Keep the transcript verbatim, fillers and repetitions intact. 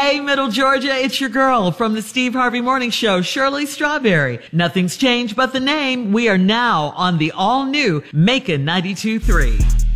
Hey, Middle Georgia, it's your girl from the Steve Harvey Morning Show, Shirley Strawberry. Nothing's changed but the name. We are now on the all-new Macon ninety-two point three.